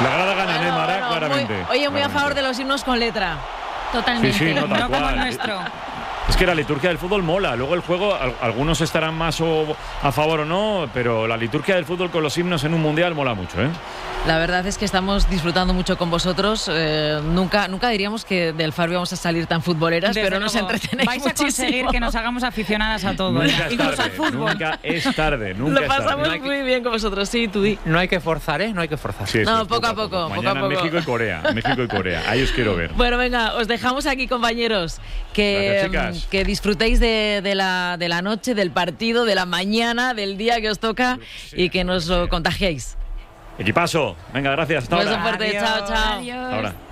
La grada gana en Emara, claramente. Muy a favor de los himnos con letra. Totalmente. Sí, no, tal no como cual. el nuestro. Es que la liturgia del fútbol mola. Luego el juego, algunos estarán más a favor o no, pero la liturgia del fútbol con los himnos en un mundial mola mucho, ¿eh? La verdad es que estamos disfrutando mucho con vosotros. Nunca diríamos que del Faro íbamos a salir tan futboleras, Desde pero nos luego, entretenéis vais a conseguir muchísimo. que nos hagamos aficionadas a todo, Nunca es incluso al tarde, fútbol. nunca es tarde. Lo pasamos muy bien con vosotros, sí, tú di. No hay que forzar, ¿eh? No hay que forzar. Sí, eso No, es, poco a poco. Mañana México y Corea. México y Corea. Ahí os quiero ver. Bueno, venga, os dejamos aquí, compañeros. Gracias, Que disfrutéis de la noche, del partido, de la mañana, del día que os toca y que nos lo contagiéis. Equipazo. Venga, gracias. Hasta Un beso ahora. fuerte. Adiós. Chao, chao. Adiós. Hasta ahora.